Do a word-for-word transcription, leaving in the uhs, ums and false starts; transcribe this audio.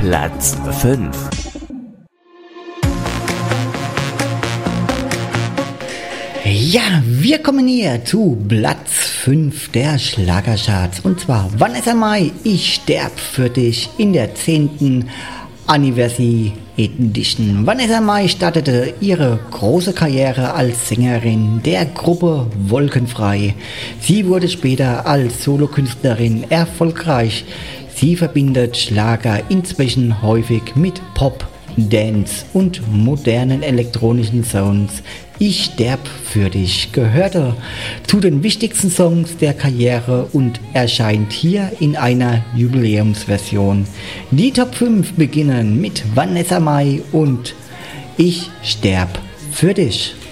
Platz fünf. Ja, wir kommen hier zu Platz fünf der Schlagercharts. Und zwar Vanessa Mai, Ich sterb für dich in der zehnten Anniversary Edition. Vanessa Mai startete ihre große Karriere als Sängerin der Gruppe Wolkenfrei. Sie wurde später als Solokünstlerin erfolgreich. Sie verbindet Schlager inzwischen häufig mit Pop, Dance und modernen elektronischen Sounds. Ich sterb für dich gehörte zu den wichtigsten Songs der Karriere und erscheint hier in einer Jubiläumsversion. Die Top fünf beginnen mit Vanessa Mai und Ich sterb für dich.